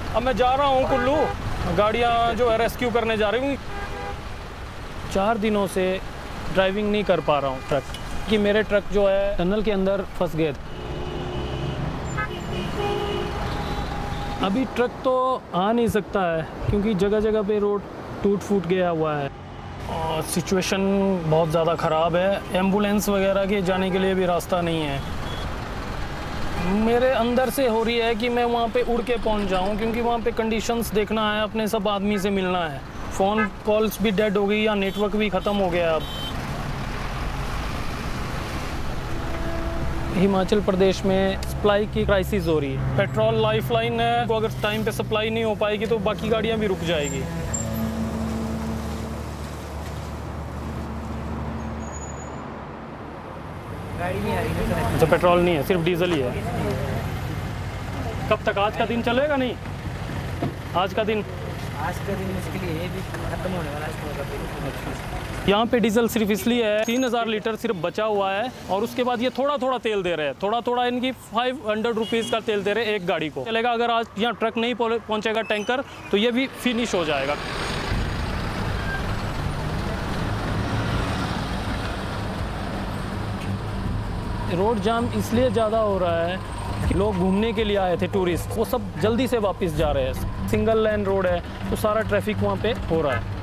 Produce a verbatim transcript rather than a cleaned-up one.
अब मैं जा रहा हूँ कुल्लू, गाड़ियाँ जो है रेस्क्यू करने जा रही हूँ। चार दिनों से ड्राइविंग नहीं कर पा रहा हूँ ट्रक कि मेरे ट्रक जो है टनल के अंदर फंस गए। अभी ट्रक तो आ नहीं सकता है क्योंकि जगह जगह पे रोड टूट फूट गया हुआ है और सिचुएशन बहुत ज़्यादा ख़राब है। एम्बुलेंस वगैरह के जाने के लिए भी रास्ता नहीं है। मेरे अंदर से हो रही है कि मैं वहाँ पे उड़ के पहुँच जाऊँ क्योंकि वहाँ पे कंडीशंस देखना है, अपने सब आदमी से मिलना है। फ़ोन कॉल्स भी डेड हो गई या नेटवर्क भी ख़त्म हो गया। अब हिमाचल प्रदेश में सप्लाई की क्राइसिस हो रही है। पेट्रोल लाइफलाइन है, तो अगर टाइम पे सप्लाई नहीं हो पाएगी तो बाकी गाड़ियाँ भी रुक जाएगी। गाड़ी नहीं आ रही है। अच्छा, पेट्रोल नहीं है, सिर्फ डीजल ही है। कब तक? आज का दिन चलेगा? नहीं, आज का दिन आज का दिन मुश्किल है, ये भी खत्म होने वाला है। यहाँ पे डीजल सिर्फ इसलिए है तीन हज़ार लीटर सिर्फ बचा हुआ है और उसके बाद ये थोड़ा थोड़ा तेल दे रहे हैं। थोड़ा थोड़ा इनकी फाइव हंड्रेड रुपीज़ का तेल दे रहे हैं एक गाड़ी को। चलेगा अगर आज यहाँ ट्रक नहीं पहुँचेगा टैंकर तो ये भी फिनिश हो जाएगा। रोड जाम इसलिए ज़्यादा हो रहा है कि लोग घूमने के लिए आए थे, टूरिस्ट, वो सब जल्दी से वापस जा रहे हैं। सिंगल लाइन रोड है तो सारा ट्रैफिक वहाँ पे हो रहा है।